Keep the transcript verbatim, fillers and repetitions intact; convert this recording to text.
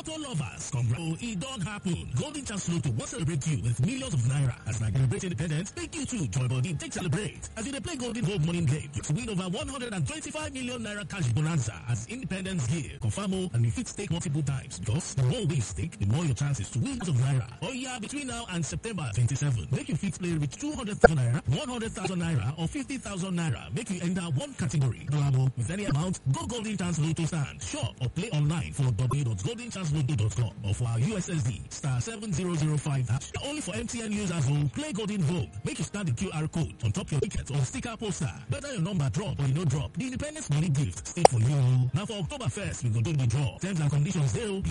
Lotto lovers, congrats. It don't happen. Golden Chance Lotto will celebrate you with millions of naira. As Nigeria celebrate independence, make you too join body take celebrate. As you dey play Golden Gold morning game, you win over one hundred twenty-five million naira cash bonanza as Independence Day. Confirm and you fit stake multiple times because the more we stake, the more your chances to win of naira. Oh yeah, between now and September twenty-seventh, make you fit play with two hundred thousand naira, one hundred thousand naira, or fifty thousand naira. Make you enter one category. With any amount, go Golden Chance Lotto stand, shop or play online for w w w dot golden chance lotto dot com or for our U S S D star seven zero zero five hash. Only for M T N users who play Golden Vogue. Make you scan the Q R code on top your ticket or sticker poster. Whether your number drop or you no drop, the Independence Money Gift stay for you. Now for October first, we go do the draw. Terms and conditions, they'll